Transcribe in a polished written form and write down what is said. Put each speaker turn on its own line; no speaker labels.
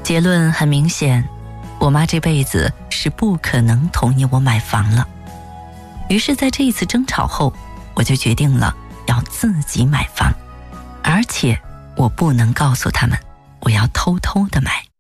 结论很明显，我妈这辈子是不可能同意我买房了。于是在这一次争吵后，我就决定了要自己买房，而且我不能告诉他们，我要偷偷的买。